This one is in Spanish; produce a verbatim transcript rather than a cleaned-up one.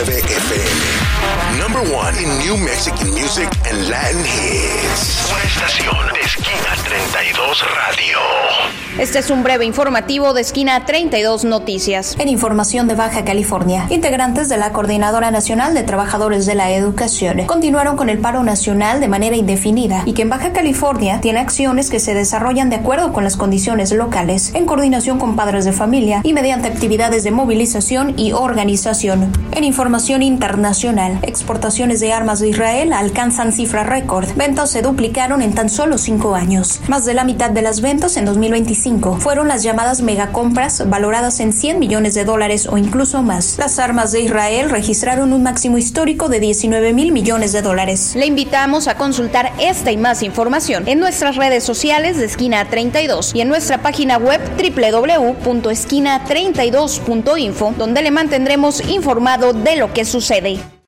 nueve F M. Number one in New Mexican music and Latin hits. Una estación de Esquina treinta y dos Radio. Este es un breve informativo de Esquina treinta y dos Noticias. En información de Baja California, integrantes de la Coordinadora Nacional de Trabajadores de la Educación continuaron con el paro nacional de manera indefinida y que en Baja California tiene acciones que se desarrollan de acuerdo con las condiciones locales, en coordinación con padres de familia y mediante actividades de movilización y organización. En información internacional, exportaciones de armas de Israel alcanzan cifra récord. Ventas se duplicaron en tan solo cinco años. Más de la mitad de las ventas en dos mil veinticinco fueron las llamadas megacompras valoradas en cien millones de dólares o incluso más. Las armas de Israel registraron un máximo histórico de diecinueve mil millones de dólares. Le invitamos a consultar esta y más información en nuestras redes sociales de Esquina treinta y dos y en nuestra página web doble u doble u doble u punto esquina treinta y dos punto info, donde le mantendremos informado de lo que sucede.